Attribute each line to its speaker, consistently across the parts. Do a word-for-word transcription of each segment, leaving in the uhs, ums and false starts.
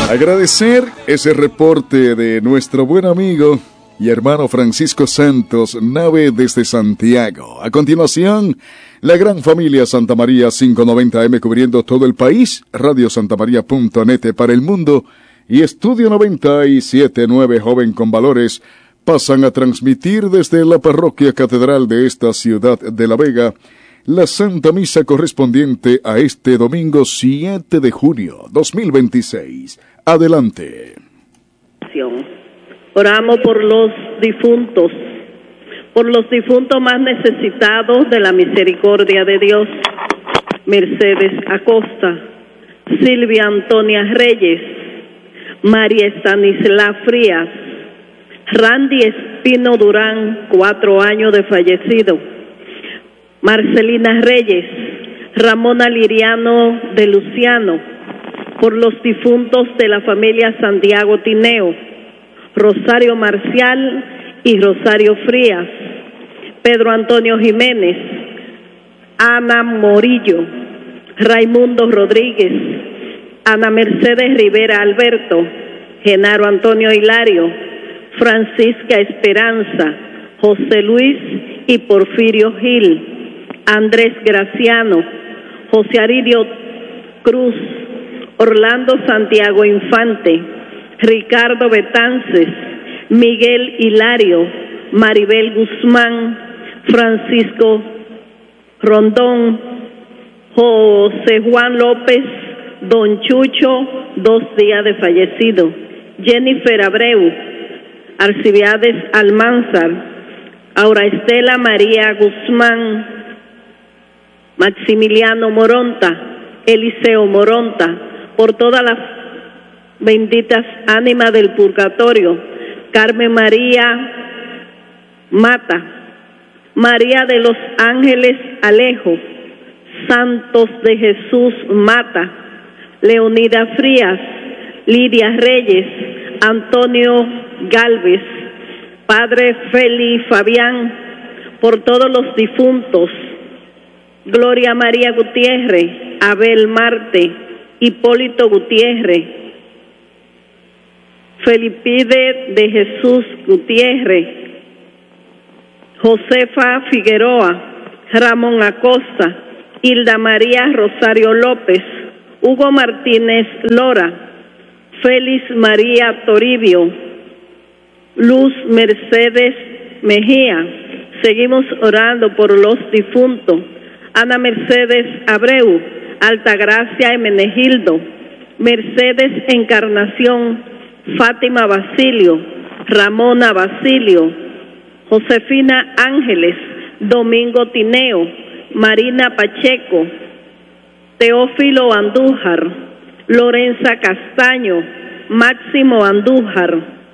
Speaker 1: Agradecer ese reporte de nuestro buen amigo y hermano Francisco Santos, nave desde Santiago. A continuación, la gran familia Santa María quinientos noventa eme cubriendo todo el país, radio santa maría punto net para el mundo y Estudio noventa y siete punto nueve Joven con Valores pasan a transmitir desde la parroquia catedral de esta ciudad de La Vega la Santa Misa correspondiente a este domingo siete de junio dos mil veintiséis. Adelante.
Speaker 2: Oramos por los difuntos, por los difuntos más necesitados de la misericordia de Dios. Mercedes Acosta, Silvia Antonia Reyes, María Estanisla Frías, Randy Espino Durán, cuatro años de fallecido, Marcelina Reyes, Ramona Liriano de Luciano, por los difuntos de la familia Santiago Tineo, Rosario Marcial y Rosario Frías, Pedro Antonio Jiménez, Ana Morillo, Raimundo Rodríguez, Ana Mercedes Rivera Alberto, Genaro Antonio Hilario, Francisca Esperanza, José Luis y Porfirio Gil, Andrés Graciano, José Aridio Cruz, Orlando Santiago Infante, Ricardo Betances, Miguel Hilario, Maribel Guzmán, Francisco Rondón, José Juan López, Don Chucho, dos días de fallecido, Jennifer Abreu, Alcibiades Almanzar, Aura Estela María Guzmán, Maximiliano Moronta, Eliseo Moronta, por todas las benditas ánimas del purgatorio, Carmen María Mata, María de los Ángeles Alejo, Santos de Jesús Mata, Leonida Frías, Lidia Reyes, Antonio Galvez, Padre Feli Fabián, por todos los difuntos, Gloria María Gutiérrez, Abel Marte, Hipólito Gutiérrez, Felipide de Jesús Gutiérrez, Josefa Figueroa, Ramón Acosta, Hilda María Rosario López, Hugo Martínez Lora, Félix María Toribio, Luz Mercedes Mejía. Seguimos orando por los difuntos, Ana Mercedes Abreu, Altagracia Emenegildo, Mercedes Encarnación, Fátima Basilio, Ramona Basilio, Josefina Ángeles, Domingo Tineo, Marina Pacheco, Teófilo Andújar, Lorenza Castaño, Máximo Andújar,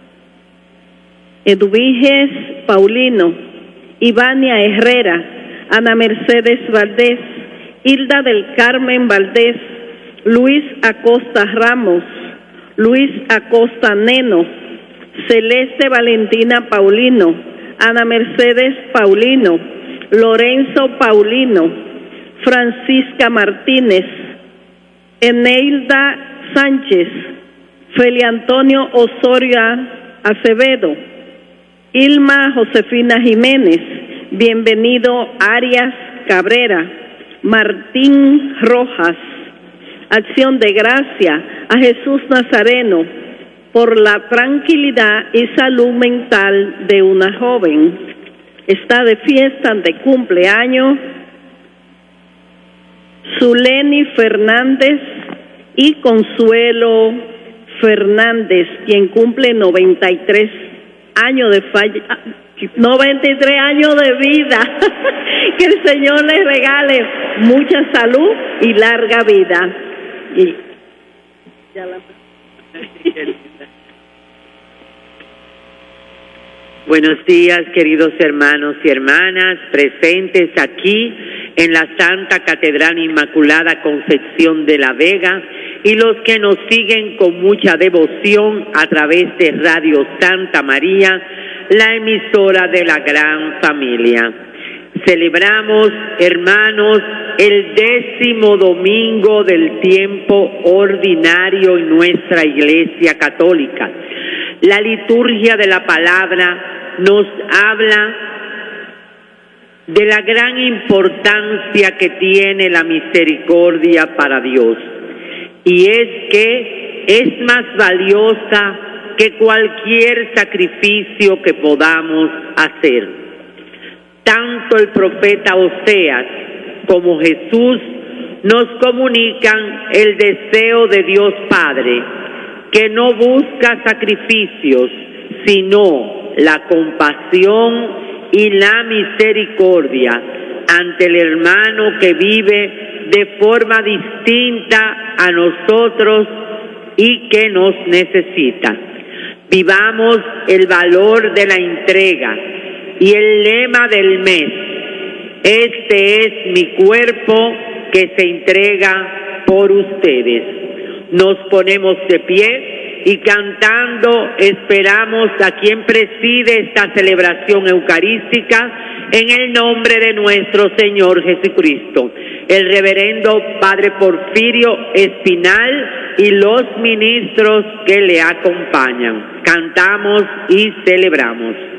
Speaker 2: Eduviges Paulino, Ivania Herrera, Ana Mercedes Valdés, Hilda del Carmen Valdés, Luis Acosta Ramos, Luis Acosta Neno, Celeste Valentina Paulino, Ana Mercedes Paulino, Lorenzo Paulino, Francisca Martínez, Eneilda Sánchez, Feli Antonio Osorio Acevedo, Ilma Josefina Jiménez, bienvenido Arias Cabrera, Martín Rojas. Acción de gracia a Jesús Nazareno por la tranquilidad y salud mental de una joven. Está de fiesta de cumpleaños Zuleni Fernández y Consuelo Fernández, quien cumple noventa y tres años de falla, noventa y tres años de vida. Que el Señor les regale mucha salud y larga vida. Y ya la...
Speaker 3: Buenos días, queridos hermanos y hermanas presentes aquí en la Santa Catedral Inmaculada Concepción de La Vega y los que nos siguen con mucha devoción a través de Radio Santa María, la emisora de la gran familia. Celebramos, hermanos, el décimo domingo del tiempo ordinario en nuestra Iglesia Católica. La liturgia de la palabra nos habla de la gran importancia que tiene la misericordia para Dios, y es que es más valiosa que cualquier sacrificio que podamos hacer. Tanto el profeta Oseas como Jesús nos comunican el deseo de Dios Padre, que no busca sacrificios, sino la compasión y la misericordia ante el hermano que vive de forma distinta a nosotros y que nos necesita. Vivamos el valor de la entrega y el lema del mes: este es mi cuerpo que se entrega por ustedes. Nos ponemos de pie y cantando esperamos a quien preside esta celebración eucarística en el nombre de nuestro Señor Jesucristo, el reverendo Padre Porfirio Espinal y los ministros que le acompañan. Cantamos y celebramos.